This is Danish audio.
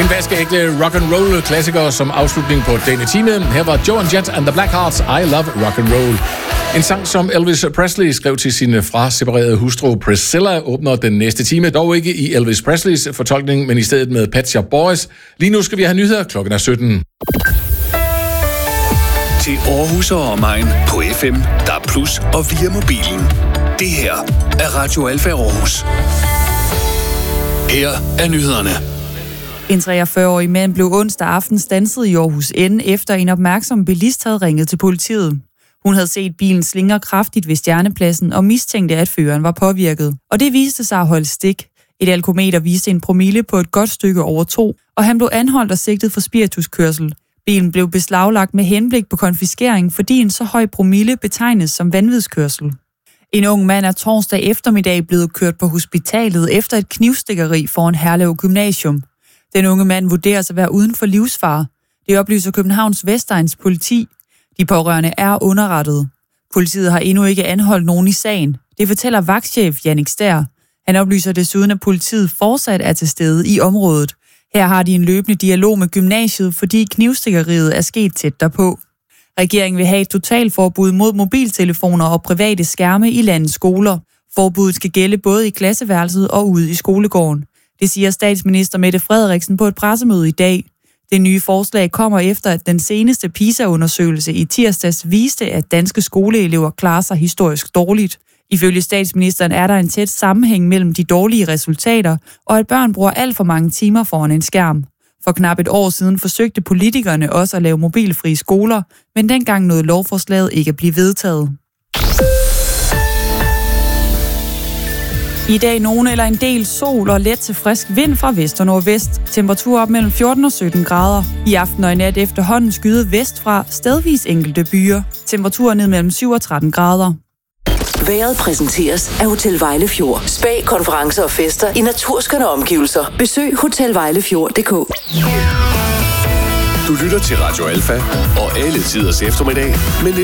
En vaskeægte rock and roll klassiker som afslutning på denne time. Her var Joan Jett and the Blackhearts, I Love Rock and Roll. En sang, som Elvis Presley skrev til sin fraseparerede hustru Priscilla, åbner den næste time. Dog ikke i Elvis Presleys fortolkning, men i stedet med Pet Shop Boys. Lige nu skal vi have nyheder. Klokken er 17. Til Aarhus og omegn på FM, DAB+ og via mobilen. Det her er Radio Alfa Aarhus. Her er nyhederne. En 43-årig mand blev onsdag aften standset i Aarhus N, efter en opmærksom bilist havde ringet til politiet. Hun havde set bilen slingre kraftigt ved Stjernepladsen og mistænkte, at føreren var påvirket. Og det viste sig at holde stik. Et alkometer viste en promille på et godt stykke over 2, og han blev anholdt og sigtet for spirituskørsel. Bilen blev beslaglagt med henblik på konfiskering, fordi en så høj promille betegnes som vanvidskørsel. En ung mand er torsdag eftermiddag blevet kørt på hospitalet efter et knivstikkeri foran Herlev Gymnasium. Den unge mand vurderes at være uden for livsfare. Det oplyser Københavns Vestegns politi. De pårørende er underrettet. Politiet har endnu ikke anholdt nogen i sagen. Det fortæller vagtchef Jannik Stær. Han oplyser desuden, at politiet fortsat er til stede i området. Her har de en løbende dialog med gymnasiet, fordi knivstikkeriet er sket tæt derpå. Regeringen vil have et totalforbud mod mobiltelefoner og private skærme i landets skoler. Forbuddet skal gælde både i klasseværelset og ude i skolegården. Det siger statsminister Mette Frederiksen på et pressemøde i dag. Det nye forslag kommer efter, at den seneste PISA-undersøgelse i tirsdags viste, at danske skoleelever klarer sig historisk dårligt. Ifølge statsministeren er der en tæt sammenhæng mellem de dårlige resultater, og at børn bruger alt for mange timer foran en skærm. For knap et år siden forsøgte politikerne også at lave mobilfrie skoler, men dengang nåede lovforslaget ikke at blive vedtaget. I dag nogen eller en del sol og let til frisk vind fra vest og nordvest. Temperatur op mellem 14 og 17 grader. I aften og i nat efterhånden skyde vestfra, stedvis enkelte byer. Temperatur ned mellem 7 og 13 grader. Vejret præsenteres af Hotel Vejlefjord. Spa, konferencer og fester i naturskønne omgivelser. Besøg hotelvejlefjord.dk. Du lytter til Radio Alfa og alle tiders eftermiddag, men